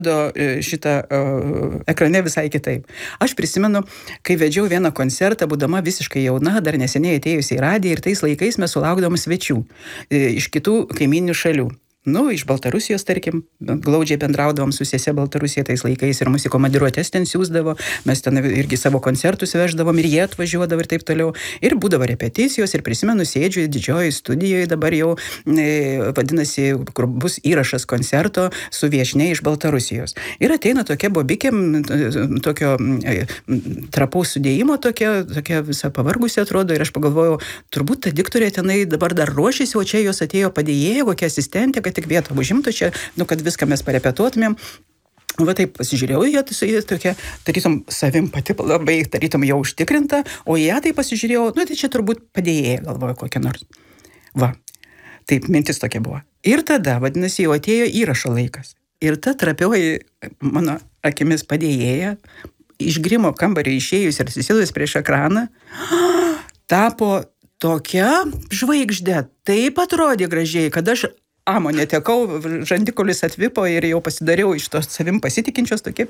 šitą ekrane visai kitaip. Aš prisimenu, kai vedžiau vieną koncertą, būdama visiškai jauna, dar neseniai atėjusi į radiją ir tais laikais mes sulaukdavom svečių iš kitų kaiminių šalių. Iš Baltarusijos, tarkim, glaudžiai bendraudavom su sese Baltarusija tais laikais ir mūsų komandiruotės ten siūsdavo, mes ten irgi savo koncertus veždavom ir jie atvažiuodavo ir taip toliau. Ir būdavo repeticijos ir prisimenu, sėdžiu didžioji studijoje, dabar jau vadinasi, kur bus įrašas koncerto su viešniai iš Baltarusijos. Ir ateina tokia bobikė, tokio trapaus sudėjimo, tokia visa pavargusi atrodo ir aš pagalvojau, turbūt ta diktorė tenai dabar dar ruošiasi, o čia jos atėjo padėjėja, kokia asistentė, tik vietą užimtų čia, kad viską mes parepetuotumėm. Va taip pasižiūrėjau, jie tokia, tarytum savim pati labai, tarytum jau užtikrinta, o ją tai pasižiūrėjau, tai čia turbūt padėjėja, galvoju, kokia nors. Va, taip, mintis tokia buvo. Ir tada, vadinasi, jau atėjo įrašo laikas. Ir ta trapioji, mano akimis padėjėja, iš grimo kambario išėjus ir susėdus prieš ekraną, tapo tokia žvaigždė, taip atrodė gražiai, kad aš amo netekau, žandikulis atvipo ir jau pasidariau iš tos savim pasitikinčios, tokie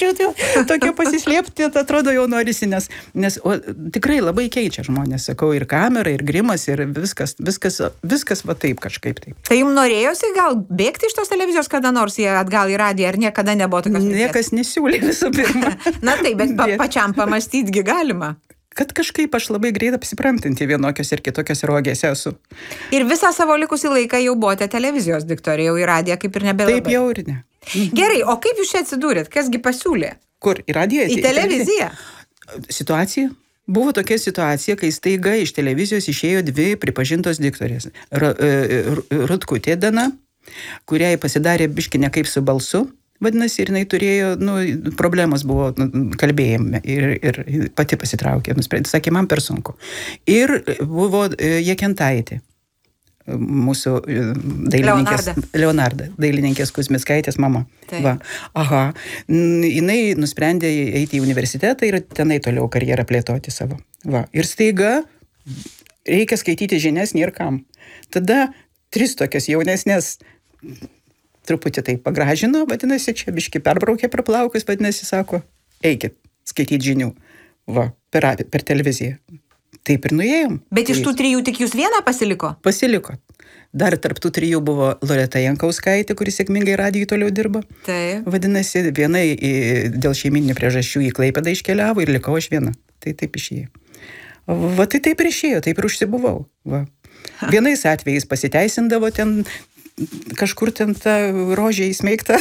pasislėpti, atrodo jau norisi, nes tikrai labai keičia žmonės, sakau, ir kamera, ir grimas, ir viskas va taip kažkaip taip. Tai jums norėjosi gal bėgti iš tos televizijos kada nors atgal į radiją, ar niekada nebuvo tokios minties? Niekas nesiūlė visų pirma. Na taip, bet pačiam pamastytgi galima. Kad kažkaip aš labai greit apsiprantanti vienokios ir kitokios rogės esu. Ir visą savo likusį laiką jau buvote televizijos diktorė, jau į radiją kaip ir nebelabai. Taip jau ir ne. Gerai, o kaip jūs čia atsidūrėt? Kasgi pasiūlė? Kur? Į radiją? Į televiziją? Situacija? Buvo tokia situacija, kai staiga iš televizijos išėjo dvi pripažintos diktorės. Rutkutė Dana, kuriai pasidarė biški ne kaip su balsu, vadinasi, ir jinai turėjo, problemas buvo kalbėjime ir pati pasitraukė, nusprendė, sakė, man per sunku. Ir buvo Jekentaitė, mūsų dailininkės, Leonarda, dailininkės Kuzmickaitės mama. Va. Aha, jinai nusprendė eiti į universitetą ir tenai toliau karjerą plėtoti savo. Va. Ir staiga reikia skaityti žinias nėr kam. Tada 3 tokios jaunesnės truputį tai pagražino, vadinasi, čia biški perbraukė per plaukus, vadinasi, sako, eikit skaityti žinių, va, per televiziją. Taip ir nuėjom. Bet iš tų 3 tik jūs vieną pasiliko? Pasiliko. Dar tarp tų 3 buvo Loreta Jankauskaitė, kuris sėkmingai radijui toliau dirba. Taip. Vadinasi, vienai dėl šeiminių priežasčių į Klaipėdą iškeliavo ir likau aš viena. Tai taip išėjo. Va, tai taip ir išėjo, taip ir užsibuvau. Va. Vienais atvejais pasiteisindavo ten kažkur ten ta rožė įsmeigta,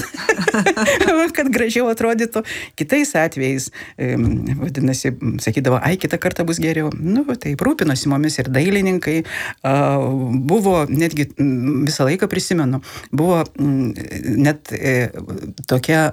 kad gražiau atrodytų. Kitais atvejais, vadinasi, sakydavo, kitą kartą bus geriau. Taip, rūpinosi mumis ir dailininkai. Buvo, netgi visą laiką prisimenu, buvo net tokia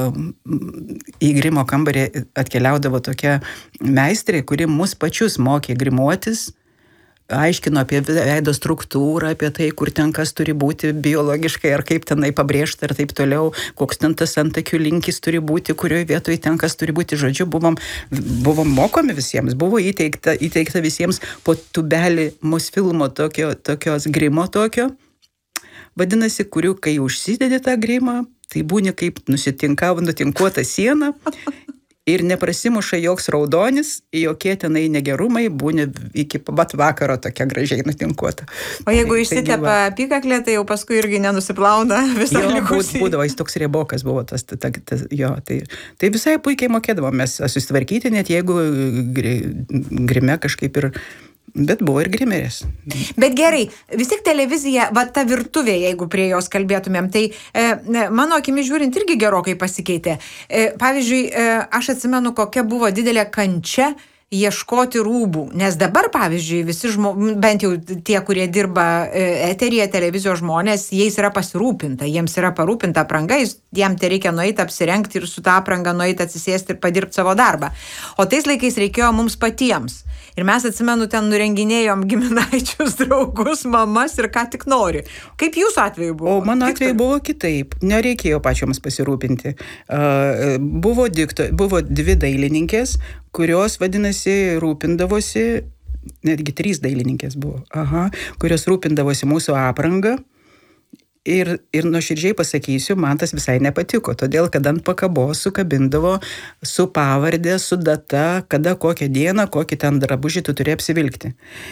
į grimo kambarį atkeliaudavo tokia meistrė, kuri mus pačius mokė grimuotis, aiškino apie veido struktūrą, apie tai, kur ten kas turi būti biologiškai, ar kaip tenai pabrėžta, ir taip toliau, koks ten tas antakių linkis turi būti, kurioje vietoje ten kas turi būti. Žodžiu, buvom mokomi visiems, buvo įteikta visiems po tubelį Mosfilmo tokios grimo tokio. Vadinasi, kurių, kai užsidedi tą grimą, tai būni kaip nutinkuota siena. Ir neprasimuša joks raudonis, jokie tenai negerumai, būni iki pat vakaro tokia gražiai nutinkuota. O jeigu išsitepa apykaklė, tai jau paskui irgi nenusiplauna visą likusį. Būdavo, jis toks riebokas buvo tas jo. Tai visai puikiai mokėdavom mes susitvarkyti, net jeigu grime kažkaip ir... Bet buvo ir grimerės. Bet gerai, vis tik televizija, va ta virtuvė, jeigu prie jos kalbėtumėm, tai mano akimis žiūrint irgi gerokai pasikeitė. Pavyzdžiui, aš atsimenu, kokia buvo didelė kančia ieškoti rūbų, nes dabar, pavyzdžiui, visi bent jau tie, kurie dirba eteryje, televizijos žmonės, jais yra pasirūpinta, jiems yra parūpinta apranga, jiems tai reikia nueiti apsirengti ir su tą aprangą nueiti atsisėsti ir padirbti savo darbą. O tais laikais reikėjo mums patiems. Ir mes, atsimenu, ten nurenginėjom giminaičius, draugus, mamas ir ką tik nori. Kaip jūsų atveju buvo? O mano atveju buvo kitaip. Nereikėjo pačioms pasirūpinti. Buvo 2 dailininkės, kurios, vadinasi, rūpindavosi, netgi 3 dailininkės buvo, kurios rūpindavosi mūsų aprangą. Ir nuoširdžiai pasakysiu, man tas visai nepatiko, todėl, kad ant pakabos sukabindavo su pavardė, su data, kada kokią dieną, kokį ten drabužį tu turi apsivilkti.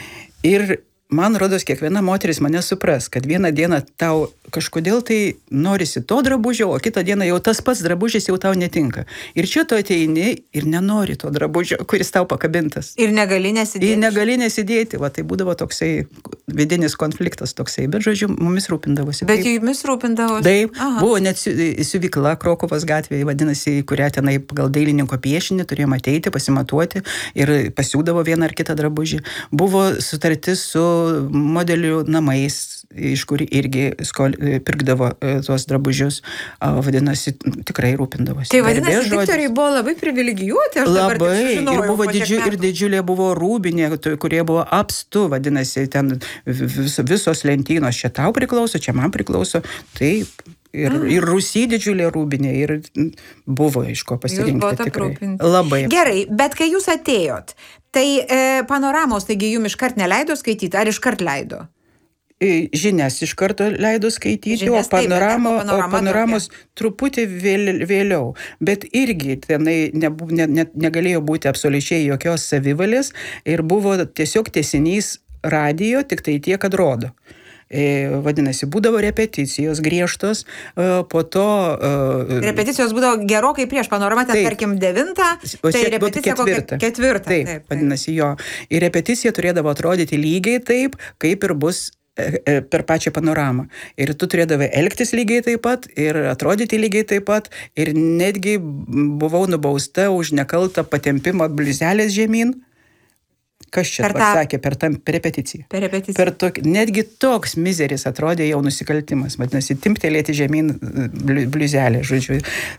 Ir man rodos, kiekviena moteris mane supras, kad vieną dieną tau kažkodėl tai norisi to drabužio, o kitą dieną jau tas pats drabužis jau tau netinka. Ir čia tu ateini ir nenori to drabužio, kuris tau pakabintas. Ir negali nesidėti. Ir negali nesidėti. Va, tai būdavo toksai vidinis konfliktas toksai. Bet, žodžiu, mumis rūpindavosi. Bet jumis rūpindavosi? Taip. Buvo net siuvykla Krokuvos gatvėje, vadinasi, kurią tenai pagal dailininko piešinį turėjome ateiti, pasimatuoti ir pasiūdavo vieną ar kitą drabužį. Buvo sutartis su modelių namais, iš kur irgi pirkdavo tuos drabužius, vadinasi, tikrai rūpindavosi. Tai vadinasi, diktoriai buvo labai privilegijuoti, aš dabar labai, tik sužinojau. Ir buvo ir didžiulė buvo rūbinė, kurie buvo apstu, vadinasi, ten visos lentynos, čia tau priklauso, čia man priklauso, taip. Ir Rusy didžiulė rūbinė, ir buvo iš ko pasirinkti tikrai. Labai. Gerai, bet kai jūs atėjot, tai Panoramos, taigi jums iškart neleido skaityti, ar iškart leido? Žinias iš karto leido skaityti, žinias, o panoramos truputį vėliau. Bet irgi tenai negalėjo būti absoliučiai jokios savivalės ir buvo tiesiog tęsinys radijo, tik tai tiek, kad rodo. Vadinasi, būdavo repeticijos griežtos, po to... Repeticijos būdavo gerokai prieš Panoramą, ten tarkim 9, tai repeticija kokia 4. Taip, vadinasi, jo. Ir repeticija turėdavo atrodyti lygiai taip, kaip ir bus per pačią Panoramą. Ir tu turėdavai elgtis lygiai taip pat, ir atrodyti lygiai taip pat, ir netgi buvau nubausta už nekaltą patempimą bliuzelės žemyn. Kas čia pasakė per repeticiją? Per repeticiją. Netgi toks mizeris atrodė jau nusikaltimas. Vadinasi, timptelėti žemyn bliuzelę, žodžiu.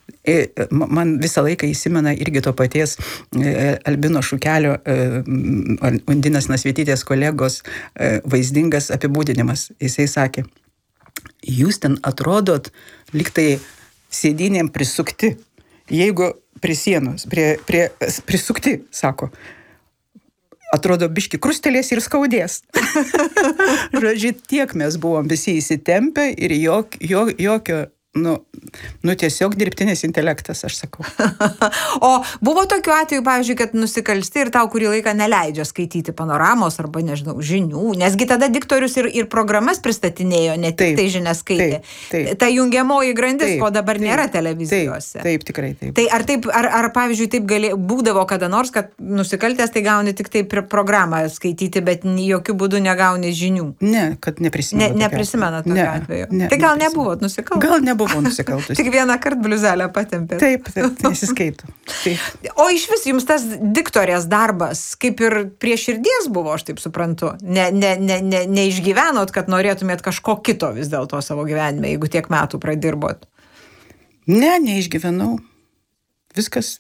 Man visą laiką įsimena irgi to paties Albino Šukelio, Undinos Nasvytytės kolegos vaizdingas apibūdinimas. Jisai sakė, jūs ten atrodot lyg tai sėdynėm prisukti. Jeigu prie sienos, prisukti, sako, atrodo, biški krustelės ir skaudės. Žodžiu, tiek mes buvom visi įsitempę ir jokio, tiesiog dirbtinis intelektas, aš sakau. O buvo tokiu atveju, pavyzdžiui, kad nusikalsti ir tau kurį laiką neleidžia skaityti Panoramos arba, nežinau, žinių, nesgi tada diktorius ir programas pristatinėjo, ne tik tai žinias skaitė. Taip. Ta jungiamoji grandis, ko dabar nėra televizijose. Taip, tikrai taip. Tai ar pavyzdžiui, taip būdavo kada nors, kad nusikaltęs tai gauni tik tai programą skaityti, bet jokių būdų negauni žinių? Ne, kad neprisimenu. Neprisimena tokio atveju. Tai gal nebuvot nusikaltęs? Gal nebuvau nusikaltus. Tik vieną kartą bliuzelę patempė. Taip, nesiskaito. Taip. O iš vis jums tas diktorės darbas, kaip ir prie širdies buvo, aš taip suprantu. Neišgyvenot, kad norėtumėt kažko kito vis dėlto savo gyvenime, jeigu tiek metų pradirbot? Ne, neišgyvenau. Viskas,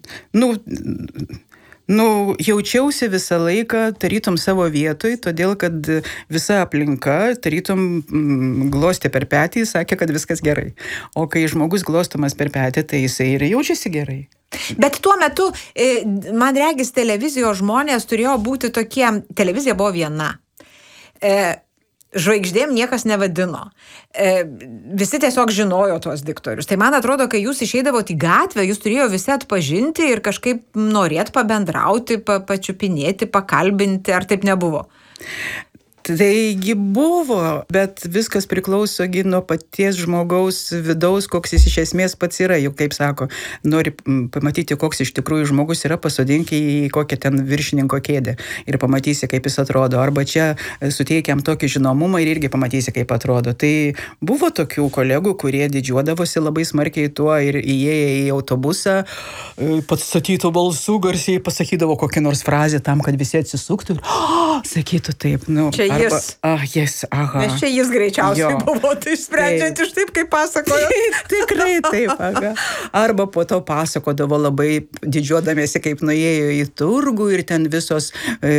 jaučiausi visą laiką tarytum savo vietoj, todėl, kad visa aplinka tarytum glostė per petį, sakė, kad viskas gerai. O kai žmogus glostomas per petį, tai jisai ir jaučiasi gerai. Bet tuo metu, man regis, televizijos žmonės turėjo būti tokie, televizija buvo viena. Žvaigždėm niekas nevadino. Visi tiesiog žinojo tuos diktorius. Tai man atrodo, kai jūs išeidavote į gatvę, jūs turėjo visi atpažinti ir kažkaip norėt pabendrauti, pačiupinėti, pakalbinti, ar taip nebuvo? Taigi buvo, bet viskas priklausogi nuo paties žmogaus vidaus, koks jis iš esmės pats yra. Juk, kaip sako, nori pamatyti, koks iš tikrųjų žmogus yra, pasodink į kokią ten viršininko kėdę ir pamatysi, kaip jis atrodo. Arba čia suteikiam tokį žinomumą ir irgi pamatysi, kaip atrodo. Tai buvo tokių kolegų, kurie didžiuodavosi labai smarkiai tuo ir įėję į autobusą, pats sakytų balsų garsiai, pasakydavo kokią nors frazę tam, kad visi atsisuktų ir sakytų taip, aha. Nes čia jis greičiausiai buvo, tai sprendžiant iš taip, kaip pasakojo. Tikrai taip, aha. Arba po to pasakodavo labai didžiuodamėsi, kaip nuėjo į turgų ir ten visos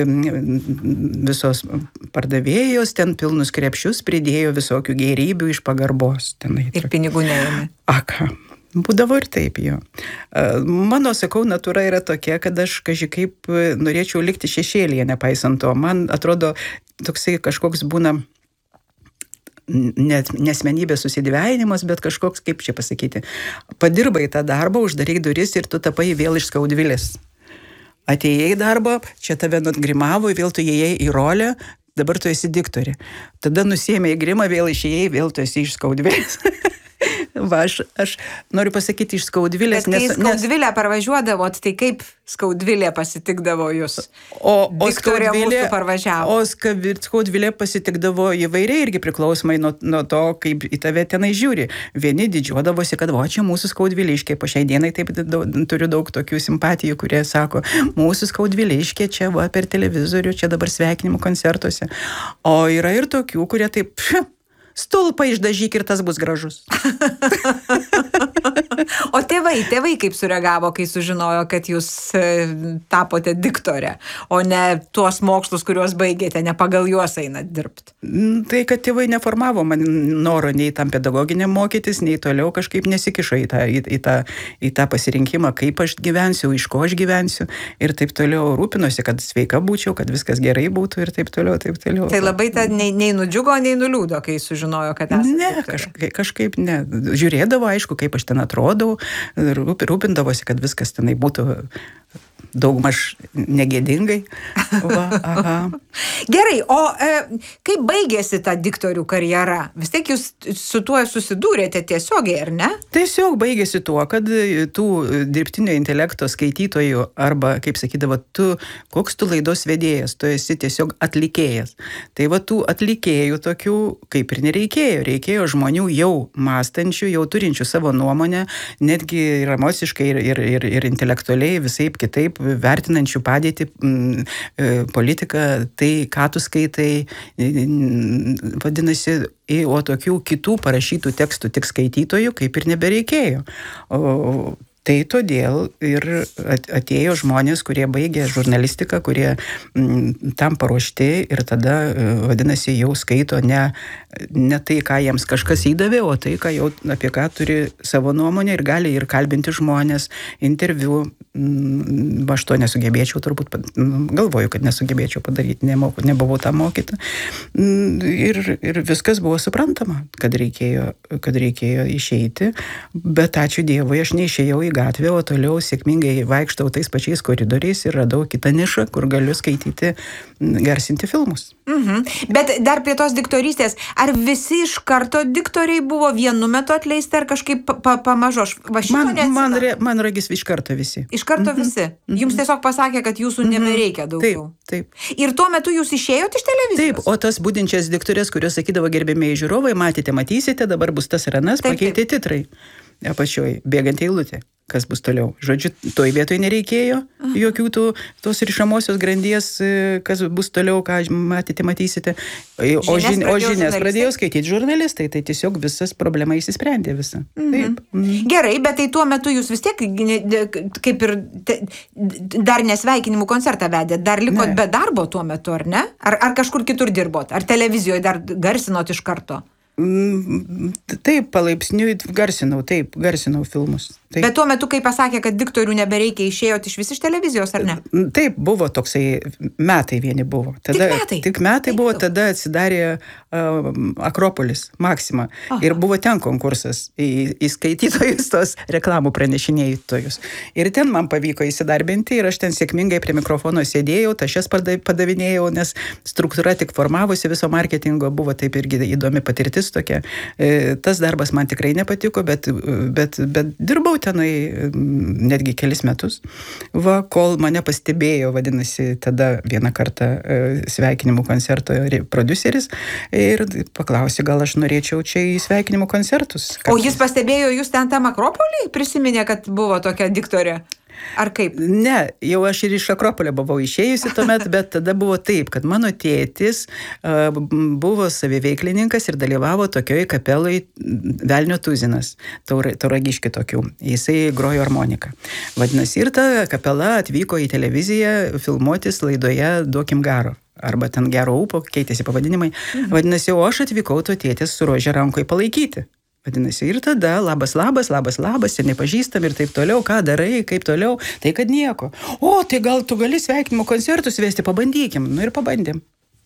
pardavėjos ten pilnus krepšius pridėjo visokių gėrybių iš pagarbos. Ir pinigų neėmė. Aka. Būdavo ir taip jo. Mano, sakau, natūra yra tokia, kad aš kažkaip norėčiau likti šešėlyje, nepaisant to. Man atrodo, toksai kažkoks būna nesmenybės susidvejinimas, bet kažkoks, kaip čia pasakyti, padirbai tą darbą, uždaryk duris ir tu tapai vėl iš skaudvilės. Atėjai į darbą, čia tave nutgrimavo, vėl tu įėjai į rolę, dabar tu esi diktorė. Tada nusiėmė į grimą, vėl išėjai, vėl tu esi iš skaudvilės. Va, aš noriu pasakyti iš skaudvilės. Bet kai skaudvilę parvažiuodavot, tai kaip skaudvilė pasitikdavo jūs? Diktorė mūsų parvažiavo. O skaudvilė pasitikdavo įvairiai irgi priklausomai nuo to, kaip į tave tenai žiūri. Vieni didžiuodavosi, kad čia mūsų skaudviliškė. Po šiai dienai taip turiu daug tokių simpatijų, kurie sako, mūsų skaudviliškė čia va per televizorių, čia dabar sveikinimų koncertuose. O yra ir tokių, kurie taip... Stulpą išdažyk ir tas bus gražus. O tėvai kaip sureagavo, kai sužinojo, kad jūs tapote diktore, o ne tuos mokslus, kuriuos baigėte, ne pagal juos einat dirbti? Tai, kad tėvai neformavo man noro nei tam pedagoginiam mokytis, nei toliau kažkaip nesikišo į tą pasirinkimą, kaip aš gyvensiu, iš ko aš gyvensiu ir taip toliau rūpinosi, kad sveika būčiau, kad viskas gerai būtų ir taip toliau, taip toliau. Tai labai nei nudžiugo, nei nuliūdo, kai sužinojo, kad esate. Ne, kažkaip ne. Žiūrėdavo, aišku, kaip aš ten atrodau, rūpindavosi, kad viskas tenai būtų daugmaž negėdingai. Va, aha. Gerai, o kaip baigėsi ta diktorių karjera? Vis tiek jūs su tuo susidūrėte tiesiogiai, ar ne? Tiesiog baigėsi tuo, kad tų dirbtinio intelekto skaitytojų arba, kaip sakydavo, koks tu laidos vedėjas, tu esi tiesiog atlikėjas. Tai va tų atlikėjų tokių kaip ir nereikėjo. Reikėjo žmonių jau mąstančių, jau turinčių savo nuomonę, netgi ir emociškai, ir intelektualiai, visaip kitaip vertinančių padėtį, politiką, tai, ką tu skaitai, vadinasi, o tokių kitų parašytų tekstų tik skaitytojų kaip ir nebereikėjo. Tai todėl ir atėjo žmonės, kurie baigė žurnalistiką, kurie tam paruošti ir tada, vadinasi, jau skaito ne tai, ką jiems kažkas įdavė, o tai, apie ką turi savo nuomonę ir gali ir kalbinti žmonės, interviu. Aš to nesugebėčiau, turbūt galvoju, kad nesugebėčiau padaryti, nebuvau tam mokyti. Ir viskas buvo suprantama, kad reikėjo išeiti, bet ačiū Dievui, aš neišėjau į gatvę, o toliau sėkmingai vaikštau tais pačiais koridoriais ir radau kitą nišą, kur galiu skaityti, garsinti filmus. Bet dar prie tos diktorystės, ar visi iš karto diktoriai buvo vienu metu atleisti, ar kažkaip pamažu? Man ragis iš karto visi. Iš karto visi? Jums tiesiog pasakė, kad jūsų nebereikia daugiau? Taip. Ir tuo metu jūs išėjote iš televizijos? Taip, o tas budinčias diktorės, kurios sakydavo gerbėmėjai žiūrovai, matysite, dabar bus tas ir anas, pakeitė titrai. Apačioj, bėgant eilutė. Kas bus toliau? Žodžiu, toj vietoj nereikėjo jokių tos rišamosios grandies, kas bus toliau, ką matysite. O žinias pradėjau skaityti žurnalistai, tai tiesiog visas problema įsisprendė visą. Taip. Gerai, bet tai tuo metu jūs vis tiek, kaip ir dar nesveikinimų koncertą vedėt, dar likot be darbo tuo metu, ar ne? Ar kažkur kitur dirbot? Ar televizijoje dar garsinot iš karto? Taip, palaipsniui garsinau filmus. Taip. Bet tuo metu, kai pasakė, kad diktorių nebereikia, išėjot iš vis iš televizijos, ar ne? Taip, buvo toksai, metai vieni buvo. Tik metai buvo, tada atsidarė Akropolis, Maxima. Aha. Ir buvo ten konkursas į skaitytojus, tos reklamų pranešinėjtojus. Ir ten man pavyko įsidarbinti ir aš ten sėkmingai prie mikrofono sėdėjau, tašes padavinėjau, nes struktūra tik formavosi viso marketingo, buvo taip irgi įdomi patirtis tokia. Tas darbas man tikrai nepatiko, bet dirbau tenai netgi kelis metus. Va, kol mane pastebėjo, vadinasi, tada vieną kartą sveikinimų koncerto prodiuseris ir paklausė, gal aš norėčiau čia į sveikinimų koncertus. O jis pastebėjo jūs ten tam Akropolį? Prisiminė, kad buvo tokia diktorė? Ar kaip? Ne, jau aš ir iš Akropolio buvau išėjusi tuomet, bet tada buvo taip, kad mano tėtis buvo saviveiklininkas ir dalyvavo tokioj kapeloj Velnio tuzinas, Tauragiški tokių. Jisai grojo harmoniką. Vadinasi, ir ta kapela atvyko į televiziją filmuotis laidoje Duokim garo. Arba ten Gero ūpo, keitėsi pavadinimai. Vadinasi, o aš atvykau to tėtis su rože rankoje palaikyti. Vadinasi, ir tada labas, ir nepažįstam ir taip toliau, ką darai, kaip toliau, tai kad nieko. O, tai gal tu gali sveikinimo koncertus vesti, pabandykim. Nu ir pabandėm.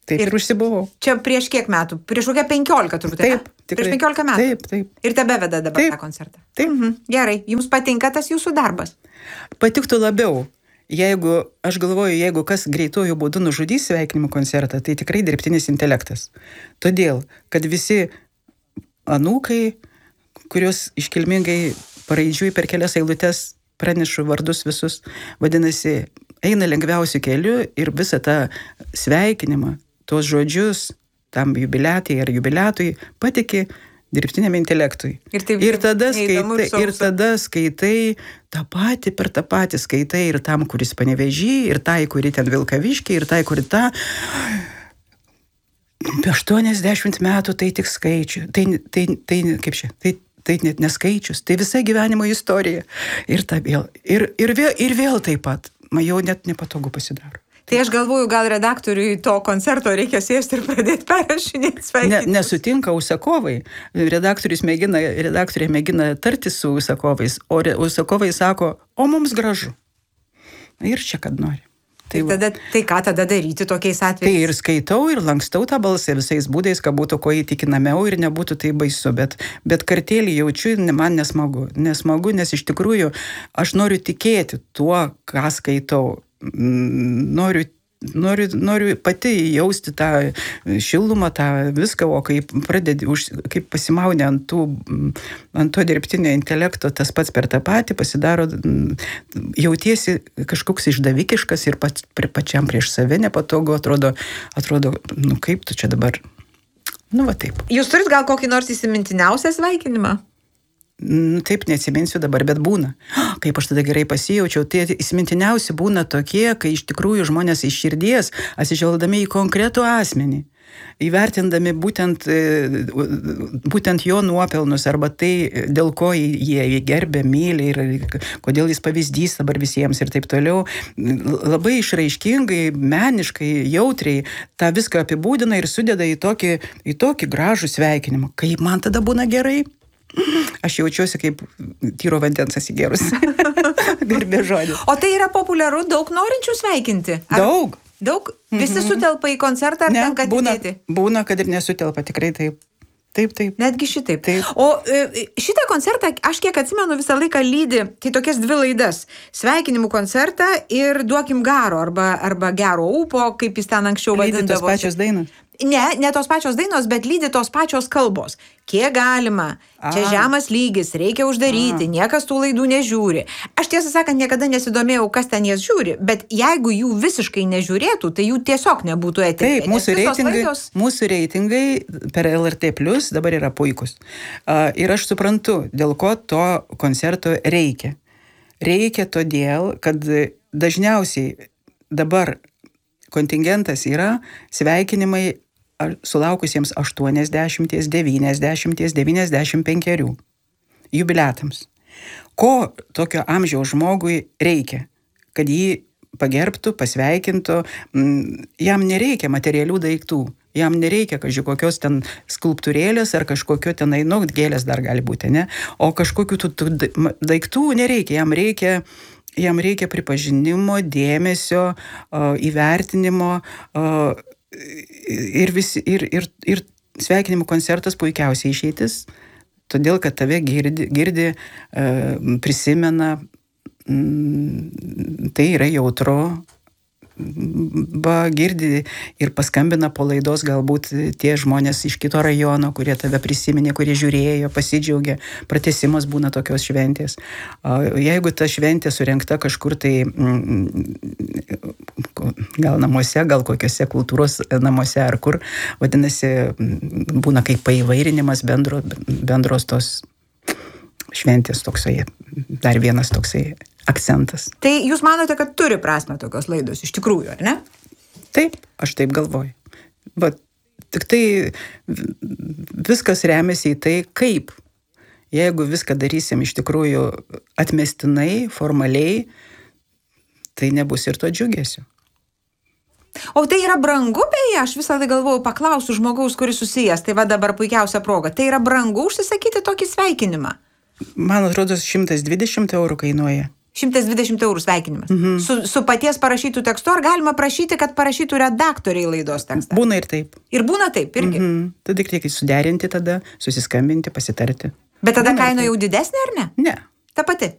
Taip ir užsibuvau. Čia prieš kiek metų? Prieš kokią 15 turbūt. Taip, tikrai. Prieš 15 metų? Taip, taip. Ir tebeveda dabar tą koncertą? Taip. Gerai, jums patinka tas jūsų darbas? Patiktų labiau. Aš galvoju, jeigu kas greituoju būdu nužudys sveikinimų koncertą, tai tikrai dirbtinis intelektas. Todėl, kad visi anūkai, kurios iškilmingai paraidžiui per kelias eilutes pranešu vardus visus, vadinasi, eina lengviausiu keliu ir visą tą sveikinimą, tuos žodžius tam jubiliatui ar jubiliatui patiki dirbtiniam intelektui. Ir tada skaitai tą patį per tą patį, skaitai ir tam, kuris Panevėžy, ir tai, kuri ten Vilkaviškį, ir tai, kuri tą. 80 metų tai tik skaičių. Tai net neskaičius. Tai visa gyvenimo istorija. Ir vėl taip pat. Man jau net nepatogu pasidaro. Tai aš galvoju, gal redaktoriui to koncerto reikia sėsti ir pradėti perrašinėti sveikinimus. Nesutinka užsakovai. Redaktorė mėgina tartis su užsakovais, o užsakovai sako, o mums gražu. Ir čia kad nori. Tai ką tada daryti tokiais atvejais? Tai ir skaitau, ir lankstau tą balsą visais būdais, kad būtų kuo įtikinamiau ir nebūtų tai baisu. Bet kartėlį jaučiu, man nesmagu. Nesmagu, nes iš tikrųjų aš noriu tikėti tuo, ką skaitau. Noriu pati jausti tą šilumą, tą viską, o kaip pasimauni ant to dirbtinio intelekto, tas pats per tą patį pasidaro, jautiesi kažkoks išdavikiškas ir pačiam prieš save nepatogu, atrodo, kaip tu čia dabar, va taip. Jūs turit gal kokį nors įsimintiniausią sveikinimą? Taip, neatsiminsiu dabar, bet būna. Kaip aš tada gerai pasijaučiau, tai įsimintiniausi būna tokie, kai iš tikrųjų žmonės iš širdies, atsižvelgdami į konkretų asmenį, įvertindami būtent jo nuopelnus, arba tai, dėl ko jie gerbė, myli ir kodėl jis pavyzdys dabar visiems ir taip toliau, labai išraiškingai, meniškai, jautriai tą viską apibūdina ir sudeda į tokį gražų sveikinimą. Kaip man tada būna gerai? Aš jaučiuosi kaip tyro vandens atsigėrus. Garbė žodį. O tai yra populiaru, daug norinčių sveikinti? Daug. Daug? Visi sutelpa į koncertą ar tenka tikėti? Būna, kad ir nesutelpa, tikrai taip. Taip. Netgi šitaip. Taip. O šitą koncertą, aš kiek atsimenu, visą laiką lydi, tai tokias 2 laidas. Sveikinimų koncertą ir duokim garo, arba gero ūpo, kaip jis ten anksčiau vadindavo. Lydi tos pačios dainos? Ne tos pačios dainos, bet lydi tos pačios kalbos. Kiek galima, čia žemas lygis, reikia uždaryti, niekas tų laidų nežiūri. Aš tiesą sakant, niekada nesidomėjau, kas ten jas žiūri, bet jeigu jų visiškai nežiūrėtų, tai jų tiesiog nebūtų eteryje. Taip, mūsų reitingai per LRT Plus dabar yra puikus. Ir aš suprantu, dėl ko to koncerto reikia. Reikia todėl, kad dažniausiai dabar kontingentas yra sveikinimai sulaukusiems 80, 90, 95 jubiliatams. Ko tokio amžiaus žmogui reikia? Kad jį pagerbtų, pasveikintų, jam nereikia materialių daiktų, jam nereikia kažkokios ten skulptūrėlės ar kažkokio tenai, gėlės dar gali būti, ne? O kažkokių daiktų nereikia, jam reikia pripažinimo, dėmesio, įvertinimo ir sveikinimų koncertas puikiausiai išeitis, todėl kad tave girdi, prisimena, tai yra jautru, girdi ir paskambina po laidos galbūt tie žmonės iš kito rajono, kurie tave prisiminė, kurie žiūrėjo, pasidžiaugė. Pratęsimas būna tokios šventės. Jeigu ta šventė surengta kažkur tai gal namuose, gal kokiuose kultūros namuose ar kur, vadinasi, būna kaip paįvairinimas bendros tos šventės toksai, dar vienas toksai akcentas. Tai jūs manote, kad turi prasmę tokios laidos, iš tikrųjų, ar ne? Taip, aš taip galvoju. Tik tai viskas remiasi į tai, kaip. Jeigu viską darysim iš tikrųjų atmestinai, formaliai, tai nebus ir to džiugesio. O tai yra brangu, beje, aš visą tai galvoju, paklausiu žmogaus, kuris susijęs, tai va dabar puikiausia proga. Tai yra brangu užsisakyti tokį sveikinimą? Man atrodo, 120 eurų kainuoja. 120 eurų sveikinimas. Su paties parašytų tekstu, ar galima prašyti, kad parašytų redaktoriai laidos tekstą? Būna ir taip. Ir būna taip, irgi. Tada reikia suderinti, tada susiskambinti, pasitarti. Bet tada kaina jau didesnė, ar ne? Ne. Ta pati.